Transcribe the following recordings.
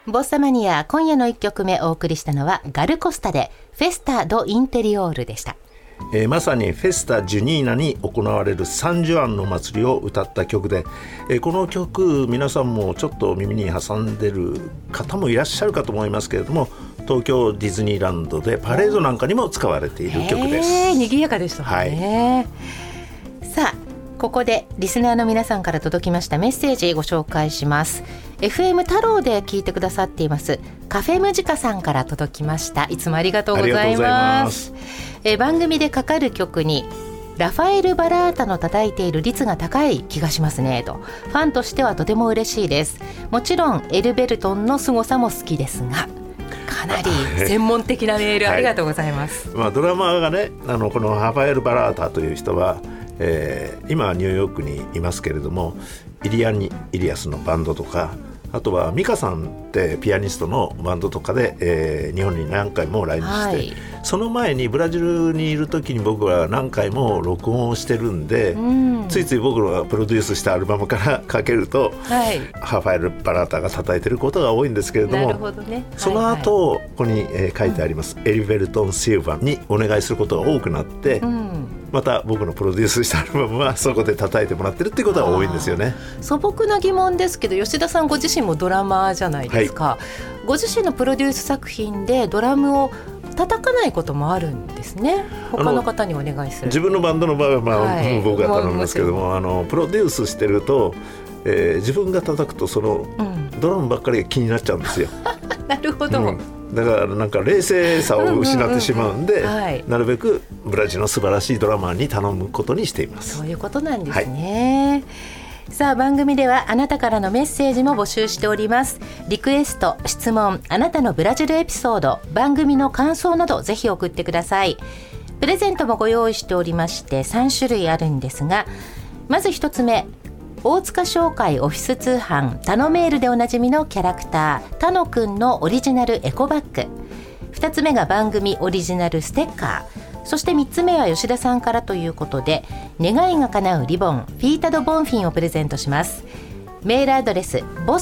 ボッサマニア、今夜の1曲目お送りしたのはガルコスタでフェスタ・ド・インテリオールでした。 まさにフェスタ・ジュニーナに行われるサンジュアンの祭りを歌った曲で、この曲皆さんもちょっと耳に挟んでる方もいらっしゃるかと思いますけれども、東京ディズニーランドでパレードなんかにも使われている曲です。 賑やかでしたね、さあここでリスナーの皆さんから届きましたメッセージご紹介します。 FM 太郎で聞いてくださっていますカフェムジカさんから届きました。いつもありがとうございます。番組でかかる曲にラファエル・バラータの叩いている率が高い気がしますねと、ファンとしてはとても嬉しいです。もちろんエルベルトンの凄さも好きですが、かなり専門的なメールありがとうございます、 ドラマーがね、このラファエル・バラータという人は、今はニューヨークにいますけれども、イリアスのバンドとか、あとはミカさんってピアニストのバンドとかで、日本に何回も来日して、その前にブラジルにいる時に僕は何回も録音をしてるんで、ついつい僕がプロデュースしたアルバムからかけると、ラファエル・バラータが叩いてることが多いんですけれども、 なるほどね、 その後、ここに、書いてあります、エリベルトン・シルバにお願いすることが多くなって、また僕のプロデュースしたアルバムはそこで叩いてもらってるってことが多いんですよね。 素朴な疑問ですけど、吉田さんご自身もドラマーじゃないですか、ご自身のプロデュース作品でドラムを叩かないこともあるんですね。他の方にお願いする。 自分のバンドの場合は、僕が頼みますけども、プロデュースしてると、自分が叩くとその、ドラムばっかりが気になっちゃうんですよなるほど、 だからなんか冷静さを失ってしまうんで、なるべくブラジルの素晴らしいドラマーに頼むことにしています。 そういうことなんですね、さあ番組ではあなたからのメッセージも募集しております。リクエスト、質問、あなたのブラジルエピソード、番組の感想などぜひ送ってください。プレゼントもご用意しておりまして3種類あるんですが、まず1つ目、大塚商会オフィス通販タノメールでおなじみのキャラクタータノくんのオリジナルエコバッグ、2つ目が番組オリジナルステッカー、そして3つ目は吉田さんからということで、願いが叶うリボンフィータドボンフィンをプレゼントします。メールアドレス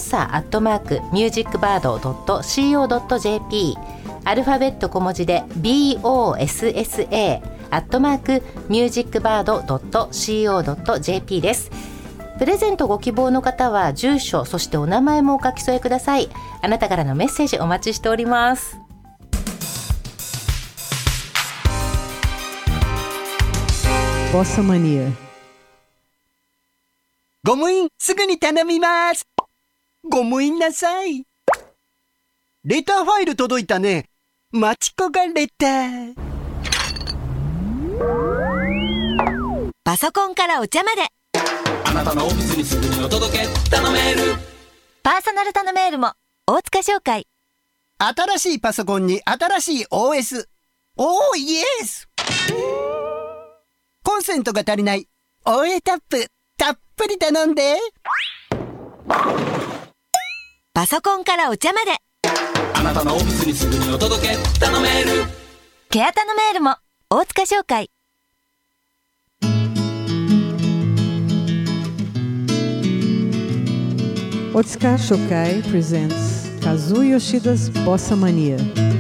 bossa@musicbird.co.jp、 アルファベット小文字で bossa@musicbird.co.jp です。プレゼントご希望の方は住所、そしてお名前もお書き添えください。あなたからのメッセージお待ちしております。 ボッサマニア。 ゴム印すぐに頼みます。ゴム印なさい。レターファイル届いたね。マチコがレター。 パソコンからお茶まで、 あなたのオフィスにすぐにお届け、頼める。 パーソナル頼めるも大塚商会。 新しいパソコンに新しい OS。おーイエス。コンセントが足りない。OA タップたっぷり頼んで。 パソコンからお茶まで、 あなたのオフィスにすぐにお届け、頼める。 ケア頼めるも大塚商会。 Otsuka Shokai presents Kazuo Yoshida's Bossa Mania.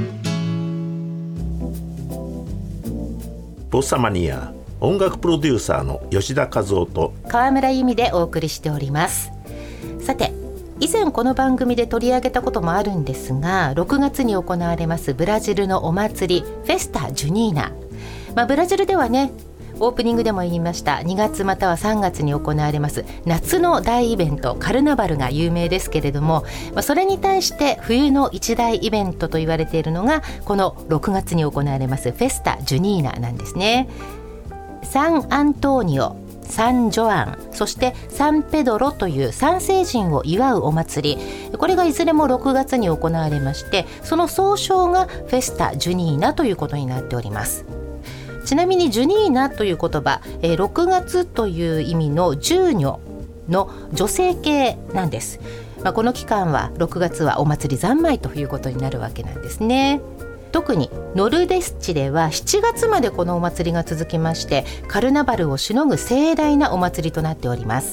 ボッサマニア、音楽プロデューサーの吉田和夫と川村由美でお送りしております。さて、以前この番組で取り上げたこともあるんですが、6月に行われますブラジルのお祭りフェスタ・ジュニーナ、ブラジルではね、オープニングでも言いました2月または3月に行われます夏の大イベントカルナバルが有名ですけれども、それに対して冬の一大イベントと言われているのがこの6月に行われますフェスタ・ジュニーナなんですね。サンアントーニオ、サンジョアン、そしてサンペドロという3聖人を祝うお祭り、これがいずれも6月に行われまして、その総称がフェスタ・ジュニーナということになっております。ちなみにジュニーナという言葉、6月という意味の従女の女性形なんです。この期間は6月はお祭り三昧ということになるわけなんですね。特にノルデスチでは7月までこのお祭りが続きまして、カルナバルをしのぐ盛大なお祭りとなっております。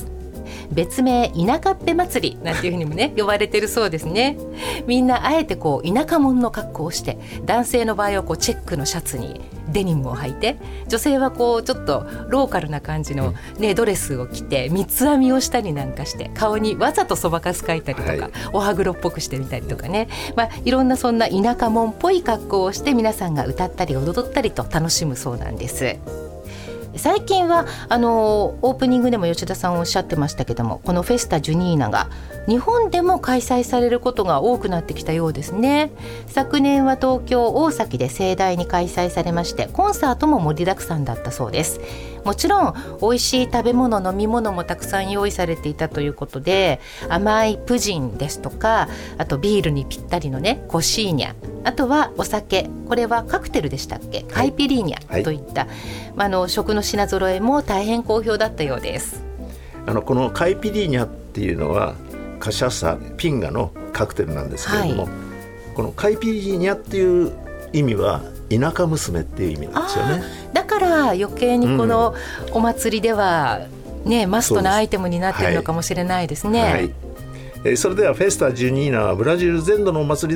別名田舎っぺ祭りなんていうふうにもね呼ばれてるそうですね。みんなあえてこう田舎者の格好をして、男性の場合はこうチェックのシャツにデニムを履いて、女性はこうちょっとローカルな感じの、ね、ドレスを着て三つ編みをしたりなんかして、顔にわざとそばかす描いたりとか、はい、お歯黒っぽくしてみたりとかね、いろんなそんな田舎者っぽい格好をして皆さんが歌ったり踊ったりと楽しむそうなんです。最近はオープニングでも吉田さんおっしゃってましたけども、このフェスタジュニーナが日本でも開催されることが多くなってきたようですね。昨年は東京大崎で盛大に開催されまして、コンサートも盛りだくさんだったそうです。もちろん美味しい食べ物飲み物もたくさん用意されていたということで、甘いプジンですとか、あとビールにぴったりのねコシーニャ、あとはお酒、これはカクテルでしたっけ、カイピリーニャといった、食の品揃えも大変好評だったようです。 このカイピリーニャっていうのはカシャサピンガのカクテルなんですけれども、このカイピリーニャっていう意味は田舎娘っていう意味なんですよね。 だから余計にこのお祭りでは、マストなアイテムになっているのかもしれないですね。 それではフェスタジュニーナはブラジル全土のお祭り